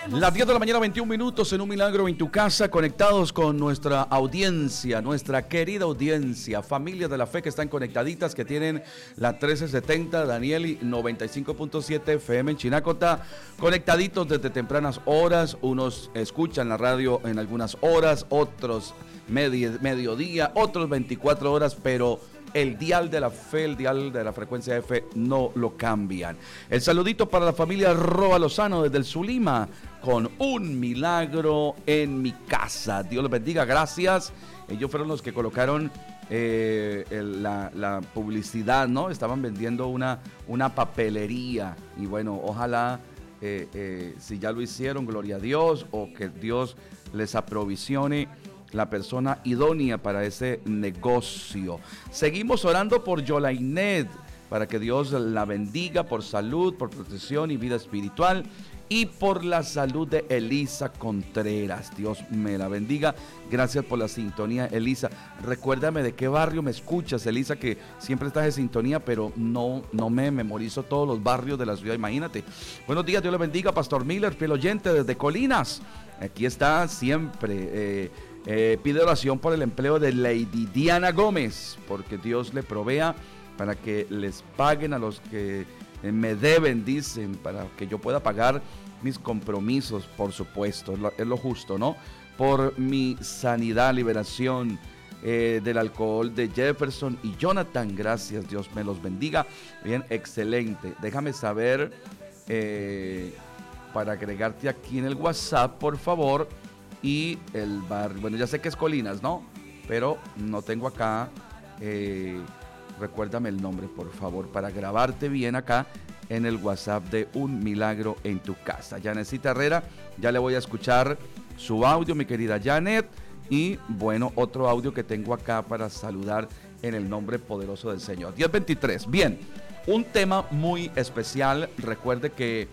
Las 10 de la mañana, 21 minutos en Un Milagro en tu Casa, conectados con nuestra audiencia, nuestra querida audiencia, familias de la fe que están conectaditas, que tienen la 1370 Danieli 95.7 FM en Chinacota, conectaditos desde tempranas horas. Unos escuchan la radio en algunas horas, otros mediodía, otros 24 horas, pero el dial de la fe, el dial de la frecuencia F no lo cambian. El saludito para la familia Roa Lozano desde el Zulima con Un Milagro en mi Casa. Dios los bendiga, gracias. Ellos fueron los que colocaron la publicidad, ¿no? Estaban vendiendo una papelería y bueno, ojalá si ya lo hicieron, gloria a Dios, o que Dios les aprovisione la persona idónea para ese negocio. Seguimos orando por Yolainet, para que Dios la bendiga por salud, por protección y vida espiritual, y por la salud de Elisa Contreras. Dios me la bendiga. Gracias por la sintonía, Elisa. Recuérdame de qué barrio me escuchas, Elisa, que siempre estás en sintonía, pero no me memorizo todos los barrios de la ciudad, imagínate. Buenos días, Dios le bendiga, Pastor Miller, fiel oyente desde Colinas. Aquí está siempre. Pide oración por el empleo de Lady Diana Gómez, porque Dios le provea para que les paguen a los que me deben, dicen, para que yo pueda pagar mis compromisos, por supuesto, es lo justo, ¿no? Por mi sanidad, liberación del alcohol de Jefferson y Jonathan, gracias, Dios me los bendiga. Bien, excelente. Déjame saber, para agregarte aquí en el WhatsApp, por favor. Y el barrio, bueno, ya sé que es Colinas, ¿no? Pero no tengo acá, recuérdame el nombre, por favor, para grabarte bien acá en el WhatsApp de Un Milagro en tu Casa. Janetcita Herrera, ya le voy a escuchar su audio, mi querida Janet. Y bueno, otro audio que tengo acá para saludar en el nombre poderoso del Señor. 10:23, bien, un tema muy especial. Recuerde que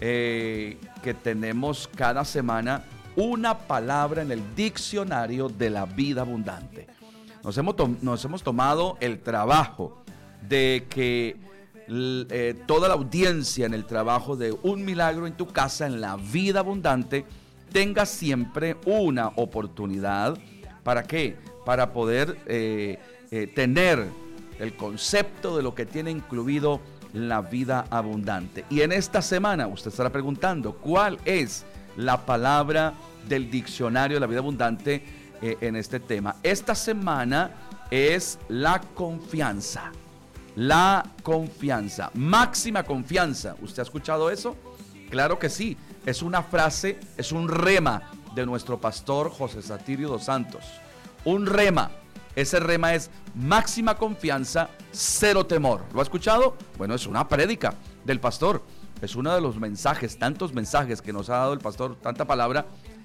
tenemos cada semana una palabra en el diccionario de la vida abundante. Nos hemos tomado el trabajo de que toda la audiencia en el trabajo de Un Milagro en tu Casa, en la vida abundante, tenga siempre una oportunidad. ¿Para qué? Para poder tener el concepto de lo que tiene incluido la vida abundante. Y en esta semana usted estará preguntando, ¿cuál es la palabra del diccionario de la vida abundante en este tema? Esta semana es la confianza. La confianza, máxima confianza. ¿Usted ha escuchado eso? Claro que sí. Es una frase, es un rema de nuestro pastor José Satirio dos Santos. Un rema. Ese rema es máxima confianza, cero temor. ¿Lo ha escuchado? Bueno, es una prédica del pastor. Es uno de los mensajes, tantos mensajes que nos ha dado el pastor, tanta palabra.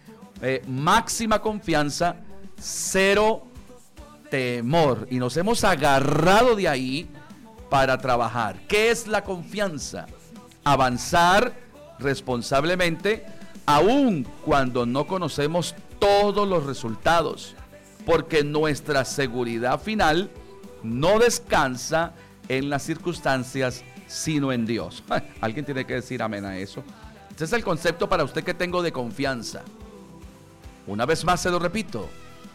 Máxima confianza, cero temor. Y nos hemos agarrado de ahí para trabajar. ¿Qué es la confianza? Avanzar responsablemente, aun cuando no conocemos todos los resultados, porque nuestra seguridad final no descansa en las circunstancias, sino en Dios. Alguien tiene que decir amén a eso. Ese es el concepto para usted que tengo de confianza. Una vez más se lo repito: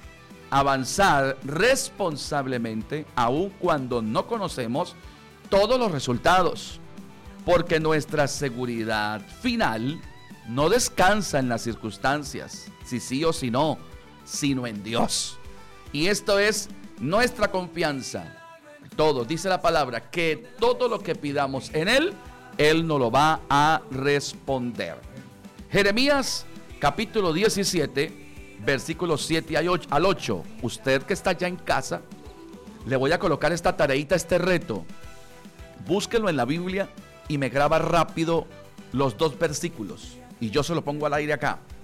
avanzar responsablemente aun cuando no conocemos todos los resultados, porque nuestra seguridad final no descansa en las circunstancias, si sí o si no, sino en Dios. Y esto es nuestra confianza. Todo, dice la palabra, que todo lo que pidamos en Él nos lo va a responder. Jeremías capítulo 17, versículos 7 al 8. Usted que está ya en casa, le voy a colocar esta tareita, este reto. Búsquelo en la Biblia y me graba rápido los dos versículos. Y yo se lo pongo al aire acá.